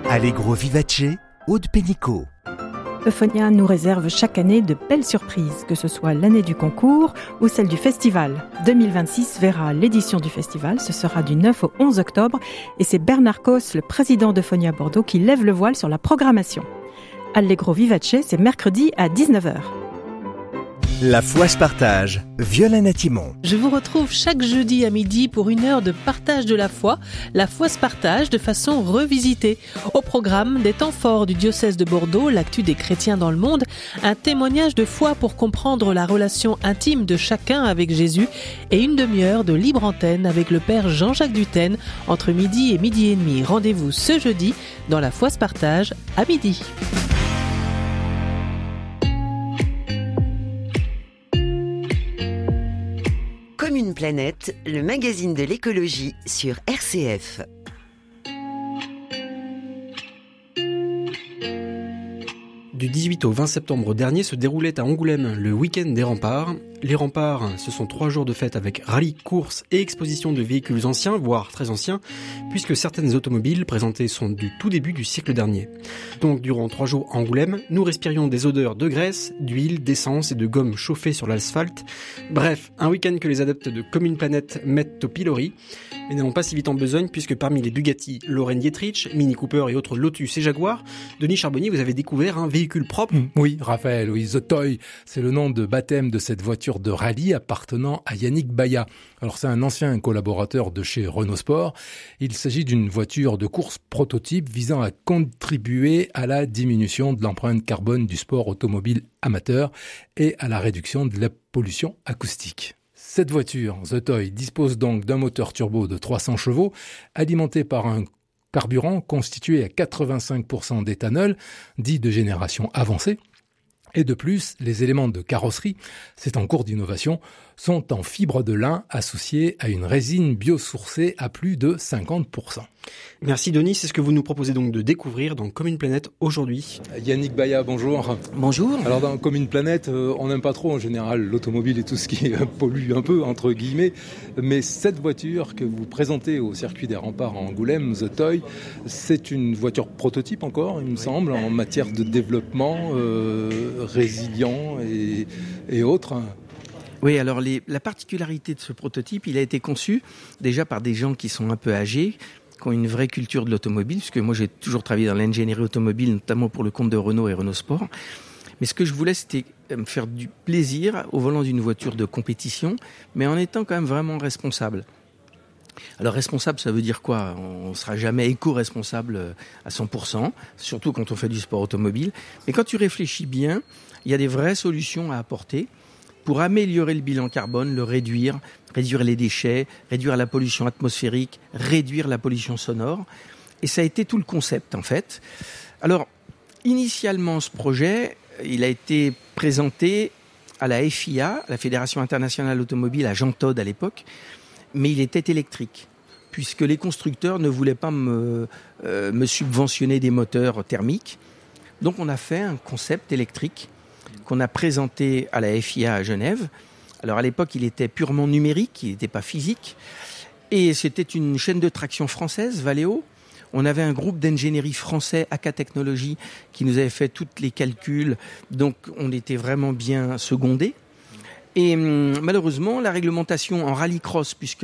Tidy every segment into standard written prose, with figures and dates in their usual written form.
Allegro Vivace, Aude Pénicaud. Euphonia nous réserve chaque année de belles surprises, que ce soit l'année du concours ou celle du festival. 2026 verra l'édition du festival, ce sera du 9 au 11 octobre et c'est Bernard Cos, le président d'Euphonia Bordeaux, qui lève le voile sur la programmation. Allegro Vivace, c'est mercredi à 19h. La foi se partage. Violaine Timon. Je vous retrouve chaque jeudi à midi pour une heure de partage de la foi. La foi se partage de façon revisitée. Au programme, des temps forts du diocèse de Bordeaux, l'actu des chrétiens dans le monde, un témoignage de foi pour comprendre la relation intime de chacun avec Jésus et une demi-heure de libre antenne avec le père Jean-Jacques Dutène entre midi et midi et demi. Rendez-vous ce jeudi dans La foi se partage à midi. Comme une planète, le magazine de l'écologie sur RCF. Du 18 au 20 septembre dernier se déroulait à Angoulême le week-end des remparts. Les remparts, ce sont 3 jours de fête avec rallye, course et exposition de véhicules anciens, voire très anciens, puisque certaines automobiles présentées sont du tout début du siècle dernier. Donc durant 3 jours à Angoulême, nous respirions des odeurs de graisse, d'huile, d'essence et de gomme chauffée sur l'asphalte. Bref, un week-end que les adeptes de Comme une planète mettent au pilori, mais n'allons pas si vite en besogne, puisque parmi les Bugatti, Lorraine Dietrich, Mini Cooper et autres Lotus et Jaguar, Denis Charbonnier, vous avez découvert un véhicule propre. Oui, Raphaël, oui, The Toy, c'est le nom de baptême de cette voiture de rallye appartenant à Yannick Baya. Alors c'est un ancien collaborateur de chez Renault Sport. Il s'agit d'une voiture de course prototype visant à contribuer à la diminution de l'empreinte carbone du sport automobile amateur et à la réduction de la pollution acoustique. Cette voiture, The Toy, dispose donc d'un moteur turbo de 300 chevaux alimenté par un carburant constitué à 85% d'éthanol, dit de génération avancée. Et de plus, les éléments de carrosserie, c'est en cours d'innovation, sont en fibre de lin associés à une résine biosourcée à plus de 50%. Merci Denis, c'est ce que vous nous proposez donc de découvrir dans Comme une planète aujourd'hui. Yannick Baya, bonjour. Bonjour. Alors dans Comme une planète, on n'aime pas trop en général l'automobile et tout ce qui pollue un peu, entre guillemets, mais cette voiture que vous présentez au circuit des remparts à Angoulême, The Toy, c'est une voiture prototype encore, il me semble, en matière de développement résilient et autres. Oui, alors la particularité de ce prototype, il a été conçu déjà par des gens qui sont un peu âgés, qui ont une vraie culture de l'automobile, puisque moi j'ai toujours travaillé dans l'ingénierie automobile, notamment pour le compte de Renault et Renault Sport. Mais ce que je voulais, c'était me faire du plaisir au volant d'une voiture de compétition, mais en étant quand même vraiment responsable. Alors responsable, ça veut dire quoi ? On ne sera jamais éco-responsable à 100%, surtout quand on fait du sport automobile. Mais quand tu réfléchis bien, il y a des vraies solutions à apporter pour améliorer le bilan carbone, le réduire les déchets, réduire la pollution atmosphérique, réduire la pollution sonore. Et ça a été tout le concept, en fait. Alors, initialement, ce projet, il a été présenté à la FIA, la Fédération internationale automobile, à Jean Todt à l'époque, mais il était électrique, puisque les constructeurs ne voulaient pas me subventionner des moteurs thermiques. Donc, on a fait un concept électrique qu'on a présenté à la FIA à Genève. Alors à l'époque, il était purement numérique, il n'était pas physique. Et c'était une chaîne de traction française, Valeo. On avait un groupe d'ingénierie français, AK Technologies, qui nous avait fait tous les calculs. Donc on était vraiment bien secondés. Et malheureusement, la réglementation en rallycross, puisque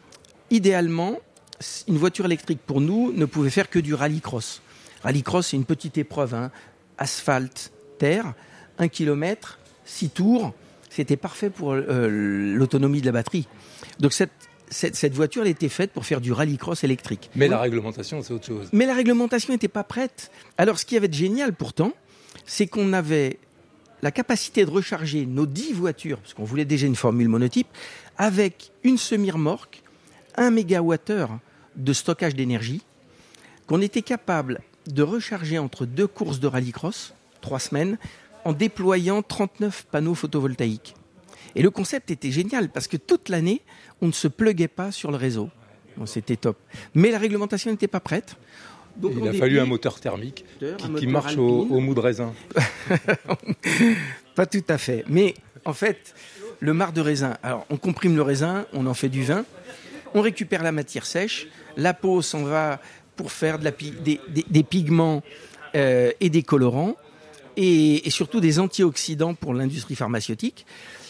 idéalement, une voiture électrique pour nous ne pouvait faire que du rallycross. Rallycross, c'est une petite épreuve, asphalte, terre. 1 kilomètre, 6 tours, c'était parfait pour l'autonomie de la batterie. Donc cette voiture, elle était faite pour faire du rallycross électrique. Mais la réglementation, c'est autre chose. Mais la réglementation n'était pas prête. Alors ce qui avait de génial pourtant, c'est qu'on avait la capacité de recharger nos 10 voitures, parce qu'on voulait déjà une formule monotype, avec une semi-remorque, 1 mégawattheure de stockage d'énergie, qu'on était capable de recharger entre 2 courses de rallycross, 3 semaines, en déployant 39 panneaux photovoltaïques. Et le concept était génial parce que toute l'année, on ne se pluguait pas sur le réseau. Bon, c'était top. Mais la réglementation n'était pas prête. Donc il a fallu un moteur thermique qui marche au mou de raisin. Pas tout à fait. Mais en fait, le marc de raisin, alors on comprime le raisin, on en fait du vin, on récupère la matière sèche, la peau s'en va pour faire des pigments et des colorants et surtout des antioxydants pour l'industrie pharmaceutique.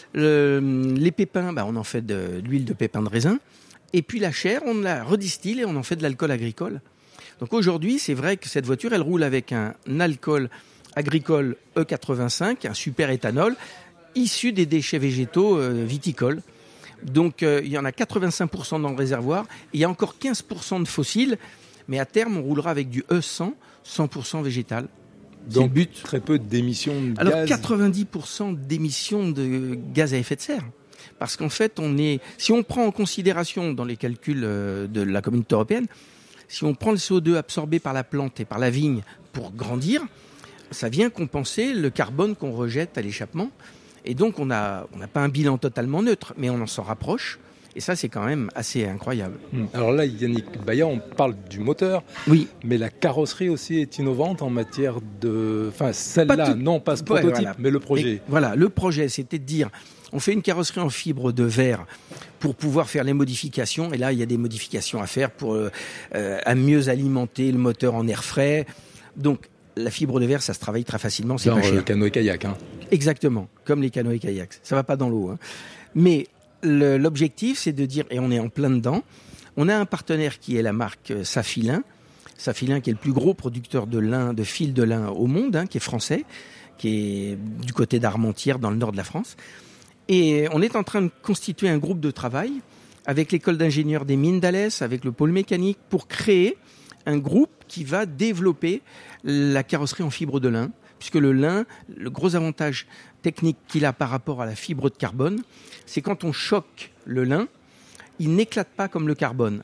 Les pépins, on en fait de l'huile de pépins de raisin. Et puis la chair, on la redistille et on en fait de l'alcool agricole. Donc aujourd'hui, c'est vrai que cette voiture, elle roule avec un alcool agricole E85, un super éthanol, issu des déchets végétaux viticoles. Donc il y en a 85% dans le réservoir, et il y a encore 15% de fossiles, mais à terme, on roulera avec du E100, 100% végétal. Donc, but. Très peu d'émissions de gaz. Alors, 90% d'émissions de gaz à effet de serre. Parce qu'en fait, si on prend en considération dans les calculs de la Communauté européenne, si on prend le CO2 absorbé par la plante et par la vigne pour grandir, ça vient compenser le carbone qu'on rejette à l'échappement. Et donc, on n'a pas un bilan totalement neutre, mais on en s'en rapproche. Et ça, c'est quand même assez incroyable. Alors là, Yannick Baya, on parle du moteur. Oui. Mais la carrosserie aussi est innovante en matière de... Enfin, celle-là, non pas ce prototype, voilà. Mais le projet. Et voilà, le projet, c'était de dire, on fait une carrosserie en fibre de verre pour pouvoir faire les modifications. Et là, il y a des modifications à faire pour à mieux alimenter le moteur en air frais. Donc, la fibre de verre, ça se travaille très facilement, c'est pas cher. Canoë kayak. Exactement, comme les canoës kayaks. Ça va pas dans l'eau. Mais l'objectif, c'est de dire, et on est en plein dedans, on a un partenaire qui est la marque Safilin. Safilin qui est le plus gros producteur de lin, de fil de lin au monde, qui est français, qui est du côté d'Armentières, dans le nord de la France. Et on est en train de constituer un groupe de travail avec l'école d'ingénieurs des mines d'Alès, avec le pôle mécanique, pour créer un groupe qui va développer la carrosserie en fibre de lin, puisque le lin, le gros avantage technique qu'il a par rapport à la fibre de carbone, c'est quand on choque le lin, il n'éclate pas comme le carbone.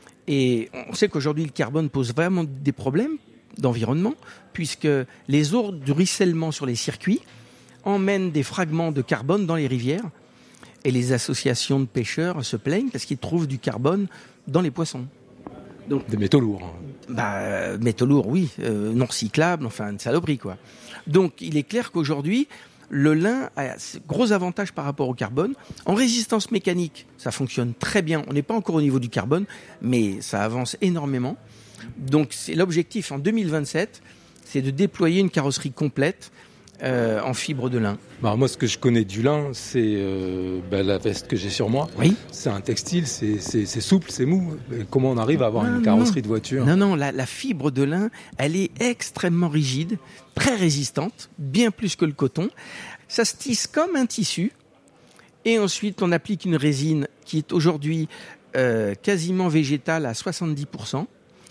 Et on sait qu'aujourd'hui, le carbone pose vraiment des problèmes d'environnement, puisque les eaux du ruissellement sur les circuits emmènent des fragments de carbone dans les rivières, et les associations de pêcheurs se plaignent parce qu'ils trouvent du carbone dans les poissons. Donc, des métaux lourds. Métaux lourds, oui, non recyclables, enfin une saloperie, quoi. Donc il est clair qu'aujourd'hui, le lin a gros avantages par rapport au carbone. En résistance mécanique, ça fonctionne très bien. On n'est pas encore au niveau du carbone, mais ça avance énormément. Donc c'est l'objectif en 2027, c'est de déployer une carrosserie complète en fibre de lin. Alors moi, ce que je connais du lin, c'est la veste que j'ai sur moi. Oui. C'est un textile, c'est souple, c'est mou. Comment on arrive à avoir une carrosserie de voiture ? Non, la fibre de lin, elle est extrêmement rigide, très résistante, bien plus que le coton. Ça se tisse comme un tissu. Et ensuite, on applique une résine qui est aujourd'hui quasiment végétale à 70%.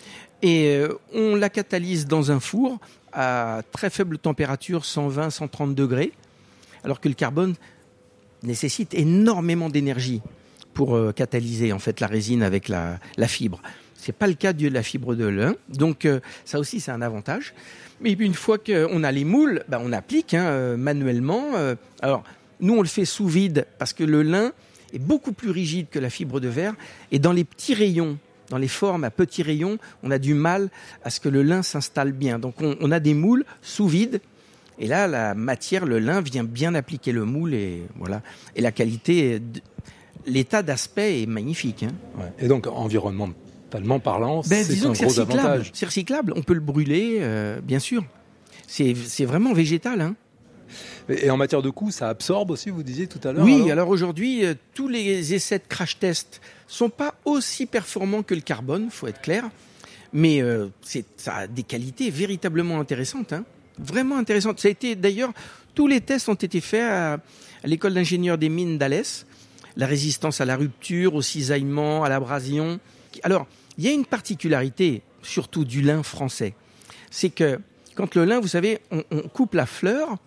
Et on la catalyse dans un four à très faible température, 120-130 degrés, alors que le carbone nécessite énormément d'énergie pour catalyser en fait la résine avec la fibre. C'est pas le cas de la fibre de lin, donc ça aussi c'est un avantage. Mais une fois qu'on a les moules, on applique manuellement. Alors nous on le fait sous vide parce que le lin est beaucoup plus rigide que la fibre de verre, et dans les petits rayons, dans les formes à petits rayons, on a du mal à ce que le lin s'installe bien. Donc on a des moules sous vide, et là la matière, le lin vient bien appliquer le moule, et voilà. Et la qualité, l'état d'aspect est magnifique. Ouais. Et donc environnementalement parlant, c'est un gros avantage. C'est recyclable, on peut le brûler, bien sûr. C'est vraiment végétal. Et en matière de coût, ça absorbe aussi, vous disiez tout à l'heure. Oui, alors aujourd'hui, tous les essais de crash test sont pas aussi performants que le carbone, faut être clair, mais ça a des qualités véritablement intéressantes, vraiment intéressantes. Ça a été d'ailleurs, tous les tests ont été faits à l'école d'ingénieurs des mines d'Alès, la résistance à la rupture, au cisaillement, à l'abrasion. Alors, il y a une particularité, surtout du lin français, c'est que quand le lin, vous savez, on coupe la fleur,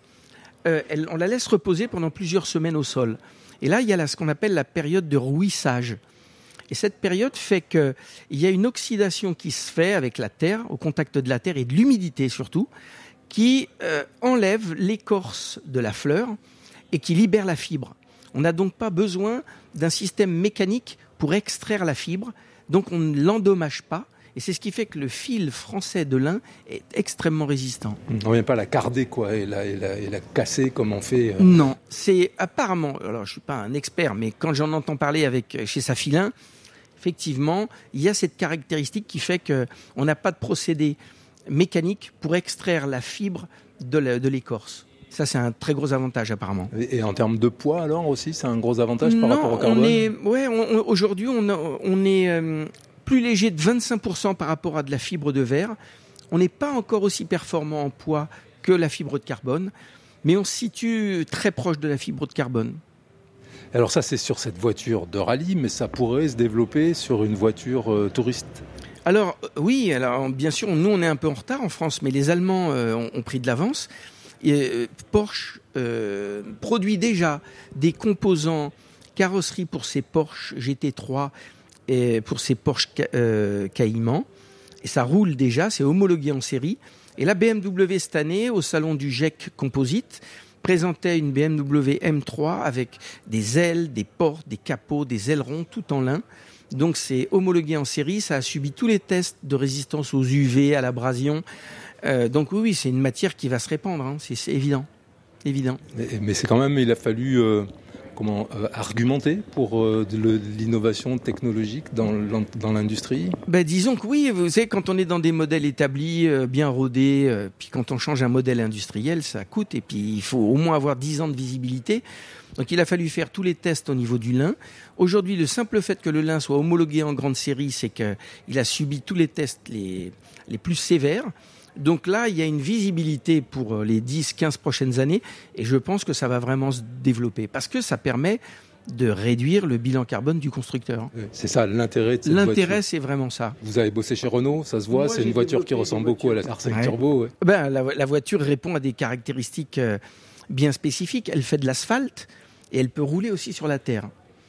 on la laisse reposer pendant plusieurs semaines au sol. Et là, il y a ce qu'on appelle la période de rouissage. Et cette période fait qu'il y a une oxydation qui se fait avec la terre, au contact de la terre et de l'humidité surtout, qui enlève l'écorce de la fleur et qui libère la fibre. On n'a donc pas besoin d'un système mécanique pour extraire la fibre, donc on ne l'endommage pas. Et c'est ce qui fait que le fil français de lin est extrêmement résistant. On ne vient pas la carder, quoi, et la casser comme on fait. Non, c'est apparemment, alors je ne suis pas un expert, mais quand j'en entends parler chez Safilin, effectivement, il y a cette caractéristique qui fait qu'on n'a pas de procédé mécanique pour extraire la fibre de l'écorce. Ça, c'est un très gros avantage apparemment. Et en termes de poids, alors aussi, c'est un gros avantage par rapport au carbone. Aujourd'hui, on est plus léger de 25% par rapport à de la fibre de verre. On n'est pas encore aussi performant en poids que la fibre de carbone, mais on se situe très proche de la fibre de carbone. Alors ça, c'est sur cette voiture de rallye, mais ça pourrait se développer sur une voiture touriste. Alors oui, bien sûr, nous on est un peu en retard en France, mais les Allemands ont pris de l'avance. Porsche produit déjà des composants carrosserie pour ses Porsche GT3 et pour ses Porsche Cayman. Et ça roule déjà, c'est homologué en série. Et la BMW cette année, au salon du GEC Composite, présentait une BMW M3 avec des ailes, des portes, des capots, des ailerons, tout en lin. Donc c'est homologué en série, ça a subi tous les tests de résistance aux UV, à l'abrasion. Donc oui, c'est une matière qui va se répandre, hein. C'est évident. Mais c'est quand même, il a fallu argumenter pour de l'innovation technologique dans l'industrie. Disons que oui, vous savez, quand on est dans des modèles établis, bien rodés, puis quand on change un modèle industriel, ça coûte, et puis il faut au moins avoir 10 ans de visibilité. Donc il a fallu faire tous les tests au niveau du lin. Aujourd'hui, le simple fait que le lin soit homologué en grande série, c'est qu'il a subi tous les tests les plus sévères. Donc là, il y a une visibilité pour les 10-15 prochaines années, et je pense que ça va vraiment se développer, parce que ça permet de réduire le bilan carbone du constructeur. C'est ça l'intérêt de cette voiture. L'intérêt, c'est vraiment ça. Vous avez bossé chez Renault, ça se voit, c'est une voiture qui ressemble beaucoup à la R5 Turbo. Ouais. La voiture répond à des caractéristiques bien spécifiques. Elle fait de l'asphalte et elle peut rouler aussi sur la terre.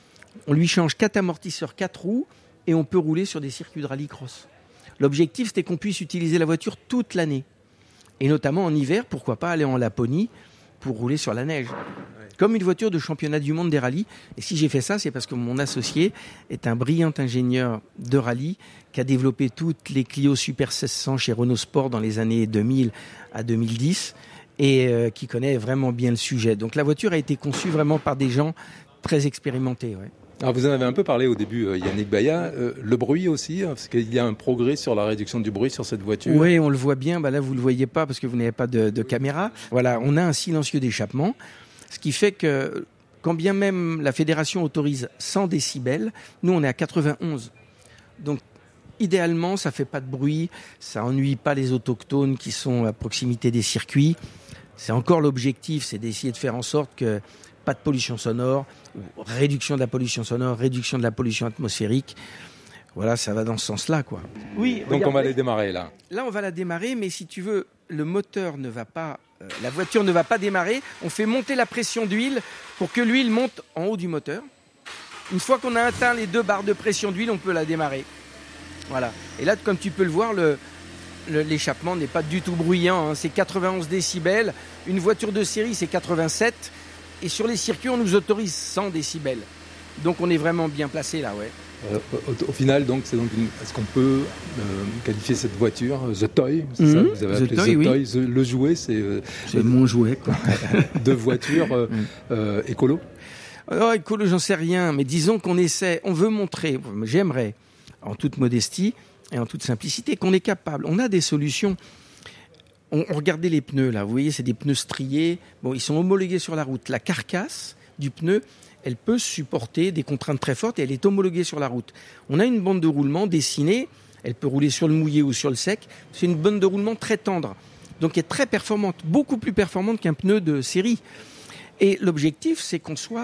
On lui change 4 amortisseurs, 4 roues, et on peut rouler sur des circuits de rallycross. L'objectif, c'était qu'on puisse utiliser la voiture toute l'année. Et notamment en hiver, pourquoi pas aller en Laponie pour rouler sur la neige. Comme une voiture de championnat du monde des rallyes. Et si j'ai fait ça, c'est parce que mon associé est un brillant ingénieur de rallye qui a développé toutes les Clio Super 1600 chez Renault Sport dans les années 2000 à 2010 et qui connaît vraiment bien le sujet. Donc la voiture a été conçue vraiment par des gens très expérimentés. Ouais. Alors vous en avez un peu parlé au début, Yannick Baya, le bruit aussi, parce qu'il y a un progrès sur la réduction du bruit sur cette voiture. Oui, on le voit bien, là vous ne le voyez pas parce que vous n'avez pas de caméra. Voilà, on a un silencieux d'échappement, ce qui fait que quand bien même la fédération autorise 100 décibels, nous on est à 91. Donc idéalement, ça ne fait pas de bruit, ça n'ennuie pas les autochtones qui sont à proximité des circuits. C'est encore l'objectif, c'est d'essayer de faire en sorte que pas de pollution sonore, réduction de la pollution sonore, réduction de la pollution atmosphérique. Voilà, ça va dans ce sens-là, quoi. Oui. Donc regardez, on va les démarrer, là. Là, on va la démarrer, mais si tu veux, le moteur ne va pas, la voiture ne va pas démarrer. On fait monter la pression d'huile pour que l'huile monte en haut du moteur. Une fois qu'on a atteint les 2 barres de pression d'huile, on peut la démarrer. Voilà. Et là, comme tu peux le voir, l'échappement n'est pas du tout bruyant, hein. C'est 91 décibels. Une voiture de série, c'est 87. Et sur les circuits, on nous autorise 100 décibels. Donc on est vraiment bien placé là, ouais. Au final, donc, est-ce qu'on peut qualifier cette voiture The Toy, c'est ça? Vous avez appelé The Toy. Le jouet, c'est mon jouet, quoi. De voiture écolo. Alors, écolo, j'en sais rien, mais disons qu'on essaie, on veut montrer, j'aimerais, en toute modestie et en toute simplicité, qu'on est capable. On a des solutions. On regardait les pneus là, vous voyez, c'est des pneus striés. Bon, ils sont homologués sur la route. La carcasse du pneu, elle peut supporter des contraintes très fortes et elle est homologuée sur la route. On a une bande de roulement dessinée, elle peut rouler sur le mouillé ou sur le sec. C'est une bande de roulement très tendre, donc elle est très performante, beaucoup plus performante qu'un pneu de série. Et l'objectif, c'est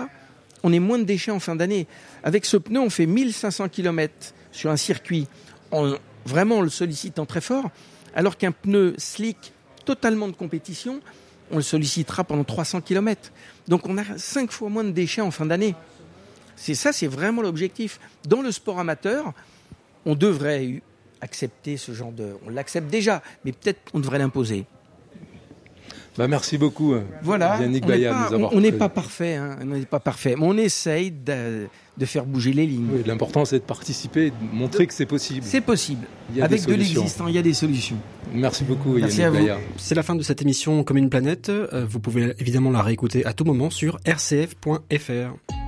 on ait moins de déchets en fin d'année. Avec ce pneu, on fait 1500 km sur un circuit, vraiment en le sollicitant très fort, alors qu'un pneu slick totalement de compétition, on le sollicitera pendant 300 km. Donc on a 5 fois moins de déchets en fin d'année. C'est vraiment l'objectif. Dans le sport amateur, on devrait accepter ce genre de... On l'accepte déjà, mais peut-être on devrait l'imposer. Merci beaucoup, Yannick Baya, de nous avoir... On n'est pas parfait, mais on essaye de faire bouger les lignes. Oui, l'important, c'est de participer et de montrer que c'est possible. C'est possible. Avec de l'existant, il y a des solutions. Merci beaucoup, Yannick Baya. C'est la fin de cette émission Comme une planète. Vous pouvez évidemment la réécouter à tout moment sur rcf.fr.